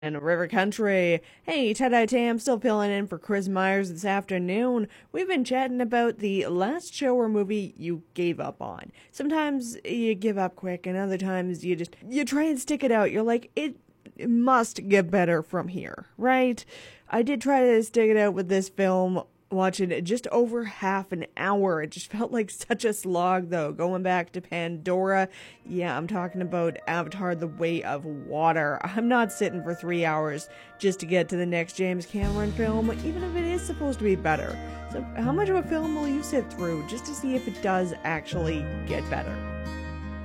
And River Country. Hey, Ted Tam, still filling in for Chris Myers this afternoon. We've been chatting about the last show or movie you gave up on. Sometimes you give up quick, and other times you try and stick it out. You're like, it must get better from here, right? I did try to stick it out with this film, watching it just over half an hour. It just felt like such a slog, though. Going back to Pandora, yeah, I'm talking about Avatar: The Way of Water. I'm not sitting for 3 hours just to get to the next James Cameron film, even if it is supposed to be better. So how much of a film will you sit through just to see if it does actually get better?